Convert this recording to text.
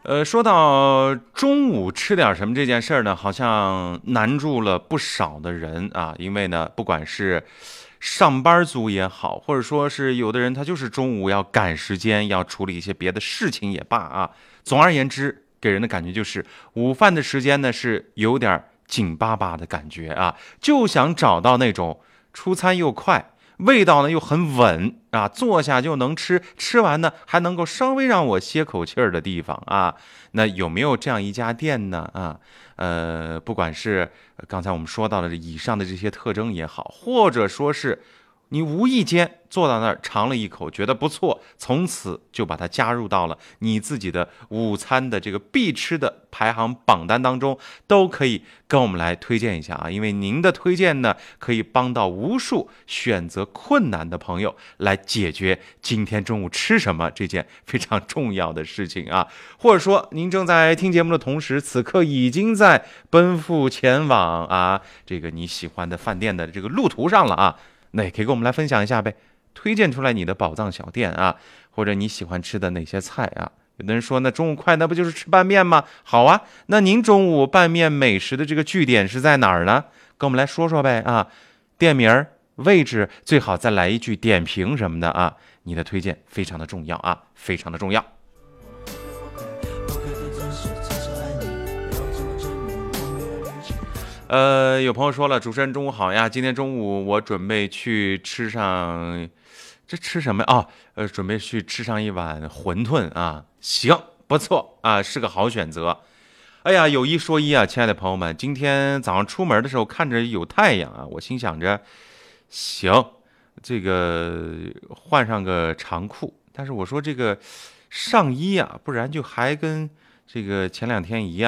说到中午吃点什么这件事儿呢，好像难住了不少的人啊。因为呢，不管是上班族也好，或者说是有的人他就是中午要赶时间，要处理一些别的事情也罢啊。总而言之，给人的感觉就是午饭的时间呢是有点紧巴巴的感觉啊，就想找到那种出餐又快，味道呢又很稳啊，坐下就能吃，吃完呢还能够稍微让我歇口气儿的地方啊。那有没有这样一家店呢？不管是刚才我们说到的以上的这些特征也好，或者说是你无意间坐到那儿尝了一口，觉得不错，从此就把它加入到了你自己的午餐的这个必吃的排行榜单当中，都可以跟我们来推荐一下啊。因为您的推荐呢，可以帮到无数选择困难的朋友来解决今天中午吃什么这件非常重要的事情啊。或者说，您正在听节目的同时，此刻已经在奔赴前往这个你喜欢的饭店的这个路途上了啊。那也可以跟我们来分享一下呗，推荐出来你的宝藏小店啊，或者你喜欢吃的哪些菜啊。有的人说，那中午快，那不就是吃拌面吗？好啊，那您中午拌面美食的这个据点是在哪儿呢？跟我们来说说呗啊，店名、位置，最好再来一句点评什么的啊。你的推荐非常的重要啊，非常的重要。有朋友说了，主持人中午好呀，今天中午我准备去吃上，这吃什么啊？准备去吃上一碗馄饨啊，行，不错啊，是个好选择。哎呀，有一说一啊，亲爱的朋友们，今天早上出门的时候看着有太阳啊，我心想着，行，这个换上个长裤，但是我说这个上衣啊，不然就还跟这个前2天一样。